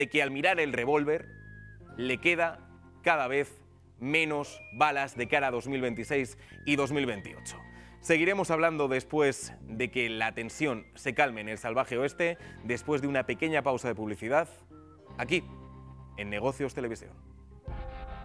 de que al mirar el revólver le queda cada vez menos balas de cara a 2026 y 2028. Seguiremos hablando después de que la tensión se calme en el salvaje oeste, después de una pequeña pausa de publicidad, aquí, en Negocios Televisión.